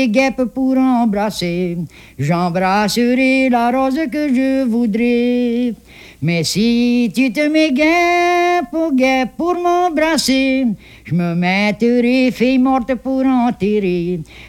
guêpes pour embrasser, j'embrasserai la rose que je voudrais. Mais si tu te mets guêpe pour m'embrasser, je me mettrai fille morte pour enterrer.